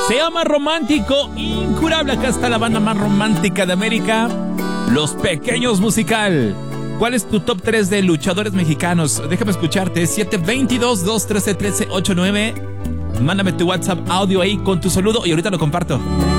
Se llama Romántico Incurable. Acá está la banda más romántica de América, Los Pequeños Musical. ¿Cuál es tu top 3 de luchadores mexicanos? Déjame escucharte. 722-213-1389. Mándame tu WhatsApp audio ahí con tu saludo y ahorita lo comparto.